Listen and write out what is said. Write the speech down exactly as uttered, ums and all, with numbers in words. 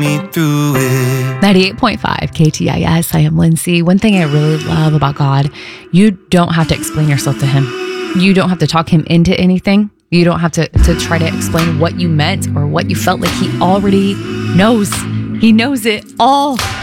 me through it. ninety-eight point five K T I S. I am Lindsay. One thing I really love about God, you don't have to explain yourself to him. You don't have to talk him into anything. You don't have to, to try to explain what you meant or what you felt like. He already knows. He knows it all.